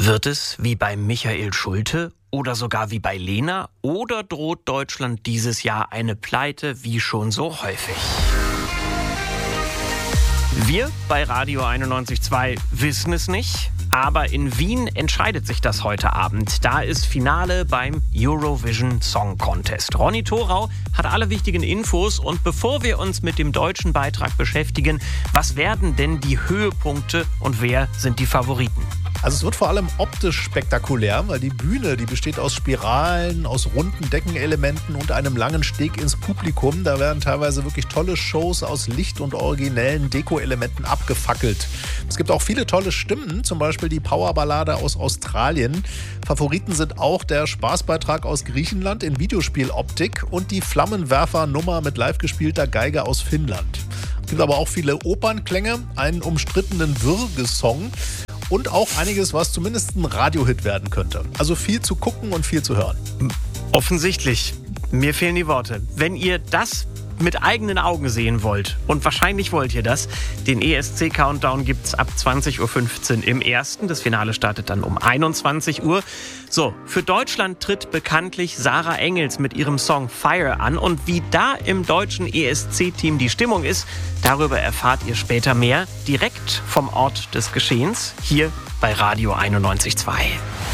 Wird es wie bei Michael Schulte oder sogar wie bei Lena? Oder droht Deutschland dieses Jahr eine Pleite wie schon so häufig? Wir bei Radio 91.2 wissen es nicht, aber in Wien entscheidet sich das heute Abend. Da ist Finale beim Eurovision Song Contest. Ronny Thorau hat alle wichtigen Infos und bevor wir uns mit dem deutschen Beitrag beschäftigen, was werden denn die Höhepunkte und wer sind die Favoriten? Also es wird vor allem optisch spektakulär, weil die Bühne, die besteht aus Spiralen, aus runden Deckenelementen und einem langen Steg ins Publikum. Da werden teilweise wirklich tolle Shows aus Licht und originellen Deko-Elementen abgefackelt. Es gibt auch viele tolle Stimmen, zum Beispiel die Powerballade aus Australien. Favoriten sind auch der Spaßbeitrag aus Griechenland in Videospieloptik und die Flammenwerfer-Nummer mit live gespielter Geige aus Finnland. Es gibt aber auch viele Opernklänge, einen umstrittenen Würgesong und auch einiges, was zumindest ein Radiohit werden könnte. Also viel zu gucken und viel zu hören. Offensichtlich. Mir fehlen die Worte. Wenn ihr das mit eigenen Augen sehen wollt, und wahrscheinlich wollt ihr das, den ESC-Countdown gibt's ab 20.15 Uhr im ersten. Das Finale startet dann um 21 Uhr. So, für Deutschland tritt bekanntlich Sarah Engels mit ihrem Song Fire an. Und wie da im deutschen ESC-Team die Stimmung ist, darüber erfahrt ihr später mehr, direkt vom Ort des Geschehens, hier bei Radio 91.2.